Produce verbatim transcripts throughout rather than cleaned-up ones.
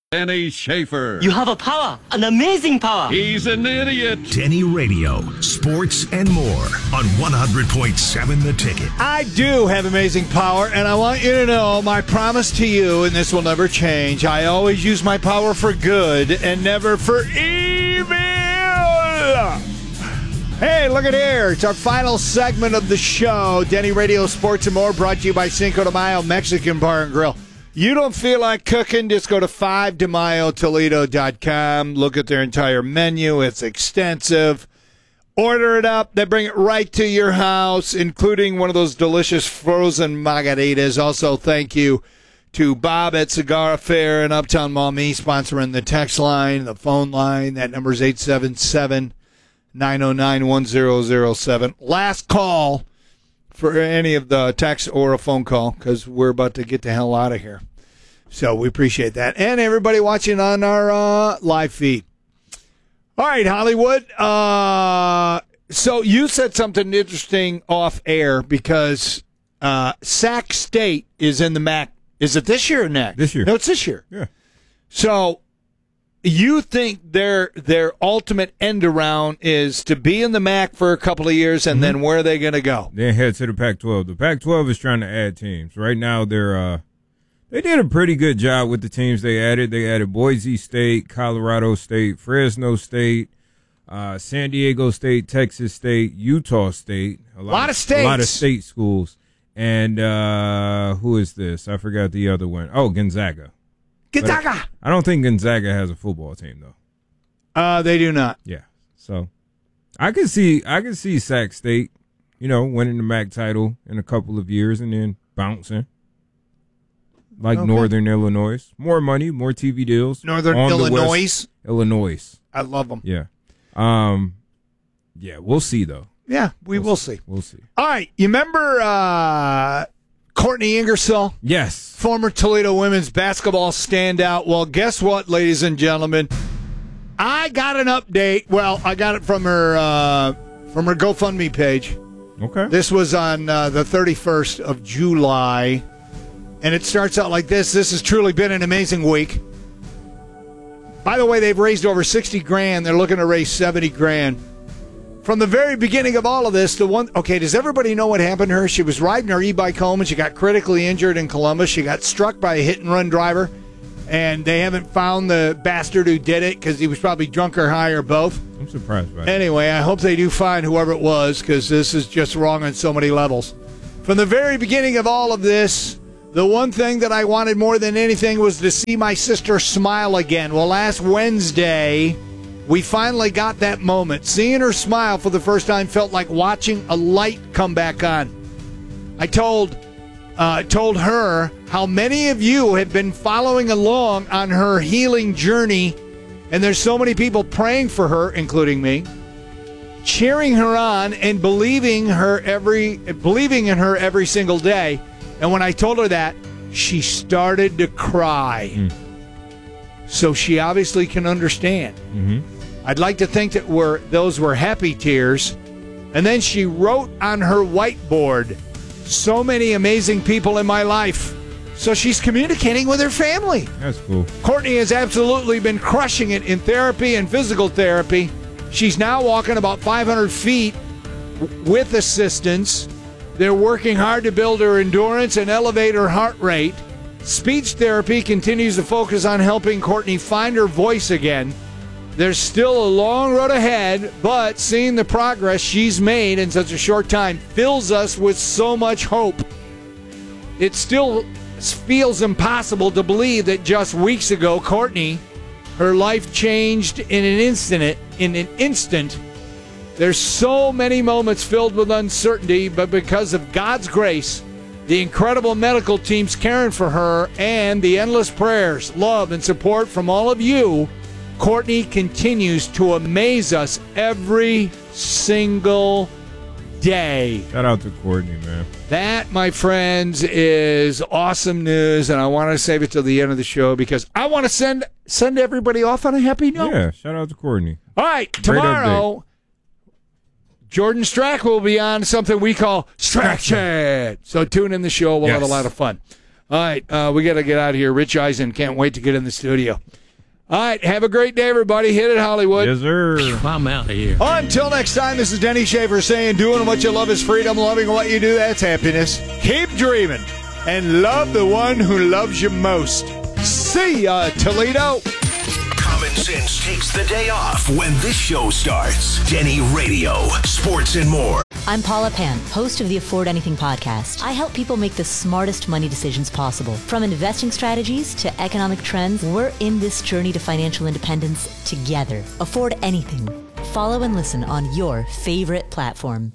Denny Schaefer. You have a power, an amazing power. He's an idiot. Denny Radio, sports and more on one hundred point seven The Ticket. I do have amazing power, and I want you to know my promise to you, and this will never change. I always use my power for good and never for evil. Hey, look at here. It's our final segment of the show. Denny Radio, sports and more, brought to you by Cinco de Mayo Mexican Bar and Grill. You don't feel like cooking, just go to five de mayo toledo dot com. Look at their entire menu. It's extensive. Order it up. They bring it right to your house, including one of those delicious frozen margaritas. Also, thank you to Bob at Cigar Affair in Uptown Maumee, sponsoring the text line, the phone line. That number is eight seven seven, nine oh nine, one oh oh seven. Last call for any of the text or a phone call, because we're about to get the hell out of here. So we appreciate that. And everybody watching on our uh, live feed. All right, Hollywood. Uh, so you said something interesting off air, because uh, Sac State is in the M A C. Is it this year or next? This year. No, it's this year. Yeah. So you think their their ultimate end around is to be in the M A C for a couple of years, and mm-hmm. then where are they going to go? Then head to the Pac twelve. The Pac twelve is trying to add teams. Right now, they're uh, they did a pretty good job with the teams they added. They added Boise State, Colorado State, Fresno State, uh, San Diego State, Texas State, Utah State. A lot, a lot of states. A lot of state schools. And uh, who is this? I forgot the other one. Oh, Gonzaga. Gonzaga. I don't think Gonzaga has a football team, though. Uh, they do not. Yeah. So I could see I could see Sac State, you know, winning the M A C title in a couple of years and then bouncing. Like okay. Northern Illinois. More money, more T V deals. Northern Illinois? Illinois. I love them. Yeah. Um, yeah, we'll see, though. Yeah, we we'll will see. see. We'll see. All right. You remember uh, Courtney Ingersoll? Yes. Former Toledo women's basketball standout. Well, guess what, ladies and gentlemen? I got an update. Well, I got it from her uh, from her GoFundMe page. Okay. This was on uh, the thirty-first of July, and it starts out like this. This has truly been an amazing week. By the way, they've raised over sixty grand. They're looking to raise seventy grand. From the very beginning of all of this, the one, okay, does everybody know what happened to her? She was riding her e-bike home, and she got critically injured in Columbus. She got struck by a hit-and-run driver, and they haven't found the bastard who did it, because he was probably drunk or high or both. I'm surprised by that. Anyway, I hope they do find whoever it was, because this is just wrong on so many levels. From the very beginning of all of this, the one thing that I wanted more than anything was to see my sister smile again. Well, last Wednesday, we finally got that moment. Seeing her smile for the first time felt like watching a light come back on. I told uh, told her how many of you have been following along on her healing journey, and there's so many people praying for her, including me, cheering her on and believing her every believing in her every single day. And when I told her that, she started to cry. Mm. So she obviously can understand. Mm-hmm. I'd like to think that were those were happy tears. And then she wrote on her whiteboard, so many amazing people in my life. So she's communicating with her family. That's cool. Courtney has absolutely been crushing it in therapy and physical therapy. She's now walking about five hundred feet with assistance. They're working hard to build her endurance and elevate her heart rate. Speech therapy continues to focus on helping Courtney find her voice again. There's still a long road ahead, but seeing the progress she's made in such a short time fills us with so much hope. It still feels impossible to believe that just weeks ago, Courtney, her life changed in an instant. In an instant. There's so many moments filled with uncertainty, but because of God's grace, the incredible medical teams caring for her, and the endless prayers, love, and support from all of you, Courtney continues to amaze us every single day. Shout out to Courtney, man. That, my friends, is awesome news, and I want to save it till the end of the show because I want to send send everybody off on a happy note. Yeah, shout out to Courtney. All right, tomorrow, Jordan Strack will be on something we call Strack Chat. So tune in the show. We'll yes. have a lot of fun. All right, uh, we got to get out of here. Rich Eisen can't wait to get in the studio. All right, have a great day, everybody. Hit it, Hollywood. Yes, sir. I'm out of here. Until next time, this is Denny Schaefer saying, doing what you love is freedom, loving what you do, that's happiness. Keep dreaming, and love the one who loves you most. See ya, Toledo. Common sense takes the day off when this show starts. Denny Radio, sports and more. I'm Paula Pan, host of the Afford Anything podcast. I help people make the smartest money decisions possible. From investing strategies to economic trends, we're in this journey to financial independence together. Afford Anything. Follow and listen on your favorite platform.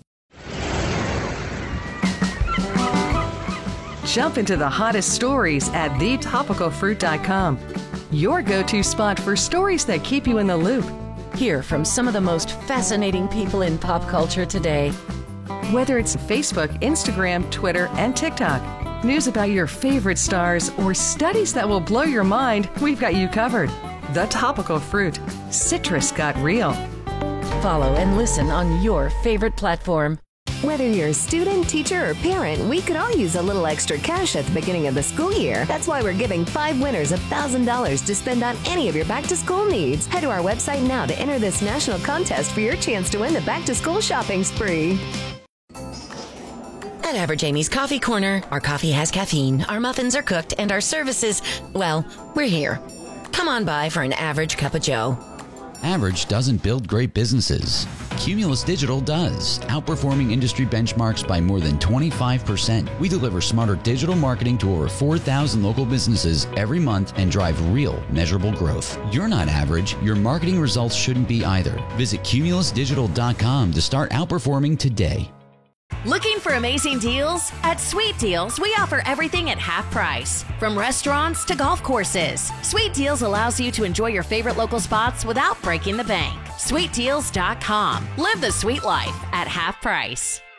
Jump into the hottest stories at the topical fruit dot com. Your go-to spot for stories that keep you in the loop. Hear from some of the most fascinating people in pop culture today. Whether it's Facebook, Instagram, Twitter, and TikTok, news about your favorite stars, or studies that will blow your mind, we've got you covered. The Topical Fruit. Citrus got real. Follow and listen on your favorite platform. Whether you're a student, teacher, or parent, we could all use a little extra cash at the beginning of the school year. That's why we're giving five winners one thousand dollars to spend on any of your back-to-school needs. Head to our website now to enter this national contest for your chance to win the back-to-school shopping spree. At Average Amy's Coffee Corner, our coffee has caffeine, our muffins are cooked, and our services, well, we're here. Come on by for an average cup of joe. Average doesn't build great businesses. Cumulus Digital does, outperforming industry benchmarks by more than twenty-five percent. We deliver smarter digital marketing to over four thousand local businesses every month and drive real, measurable growth. You're not average. Your marketing results shouldn't be either. Visit cumulus digital dot com to start outperforming today. Looking for amazing deals? At Sweet Deals, we offer everything at half price. From restaurants to golf courses, Sweet Deals allows you to enjoy your favorite local spots without breaking the bank. sweet deals dot com. Live the sweet life at half price.